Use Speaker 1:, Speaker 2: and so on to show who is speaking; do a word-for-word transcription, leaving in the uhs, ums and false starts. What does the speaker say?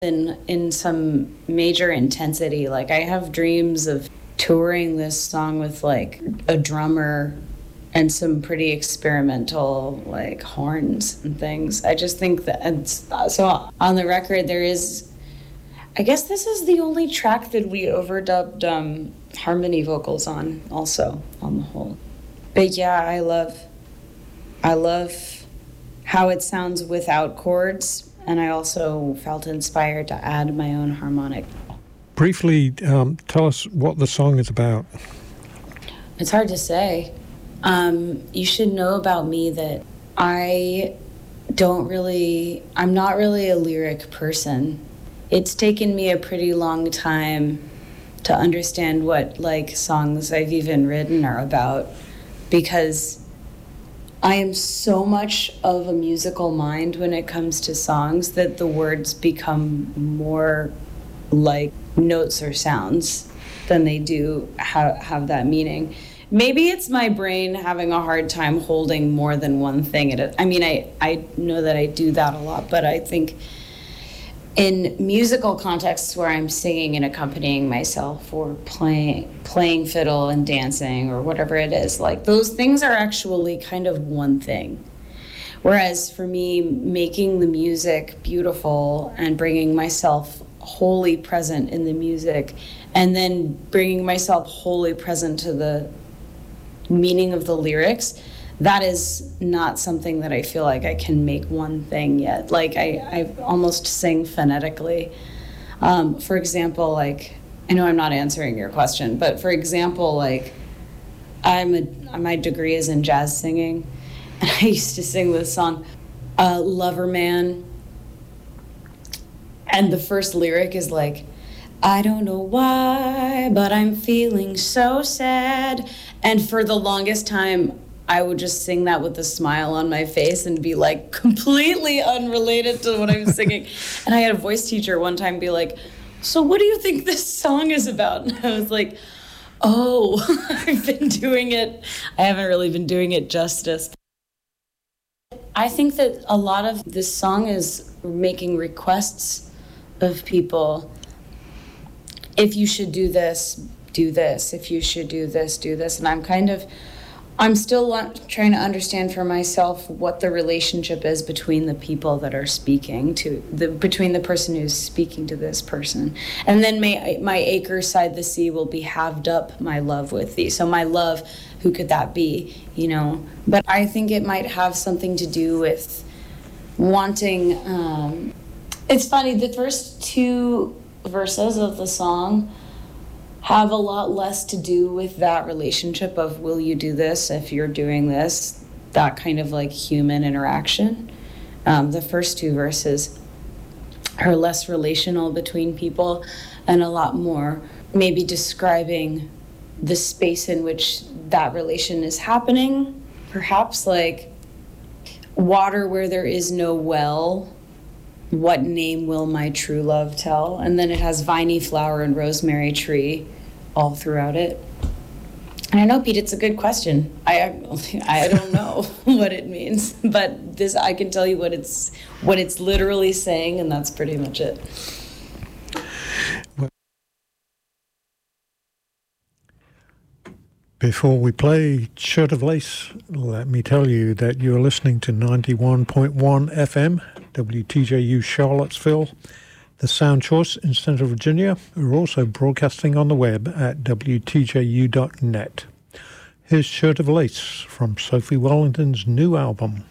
Speaker 1: in in some major intensity. Like I have dreams of touring this song with like a drummer and some pretty experimental like horns and things. I just think that it's, so on the record there is, I guess this is the only track that we overdubbed um, harmony vocals on also on the whole. But yeah, I love I love how it sounds without chords. And I also felt inspired to add my own harmonic.
Speaker 2: Briefly, um, tell us what the song is about.
Speaker 1: It's hard to say. Um, you should know about me that I don't really, I'm not really a lyric person. It's taken me a pretty long time to understand what like songs I've even written are about, because I am so much of a musical mind when it comes to songs that the words become more like notes or sounds than they do have, have that meaning. Maybe it's my brain having a hard time holding more than one thing at a, I mean, I, I know that I do that a lot, but I think in musical contexts where I'm singing and accompanying myself or playing playing fiddle and dancing or whatever it is, like those things are actually kind of one thing. Whereas for me, making the music beautiful and bringing myself wholly present in the music and then bringing myself wholly present to the meaning of the lyrics, that is not something that I feel like I can make one thing yet. Like I, I almost sing phonetically. Um, for example, like, I know I'm not answering your question, but for example, like I'm a, my degree is in jazz singing. And I used to sing this song, uh, Lover Man. And the first lyric is like, I don't know why, but I'm feeling so sad. And for the longest time, I would just sing that with a smile on my face and be like completely unrelated to what I was singing. And I had a voice teacher one time be like, so what do you think this song is about? And I was like, oh, I've been doing it. I haven't really been doing it justice. I think that a lot of this song is making requests of people. If you should do this, do this. If you should do this, do this. And I'm kind of, I'm still trying to understand for myself what the relationship is between the people that are speaking to, the between the person who's speaking to this person. And then my, my acre side the sea will be halved up my love with thee. So my love, who could that be, you know? But I think it might have something to do with wanting, um, it's funny, the first two verses of the song have a lot less to do with that relationship of will you do this if you're doing this, that kind of like human interaction. Um, the first two verses are less relational between people and a lot more maybe describing the space in which that relation is happening. Perhaps like water where there is no well, what name will my true love tell? And then it has viney flower and rosemary tree all throughout it. And I know, Pete, it's a good question. I I don't know what it means, but this I can tell you what it's what it's literally saying, and that's pretty much it.
Speaker 2: Before we play Shirt of Lace, let me tell you that you're listening to ninety-one point one F M, W T J U Charlottesville, the Sound Choice in Central Virginia. We're also broadcasting on the web at W T J U dot net. Here's Shirt of Lace from Sophie Wellington's new album.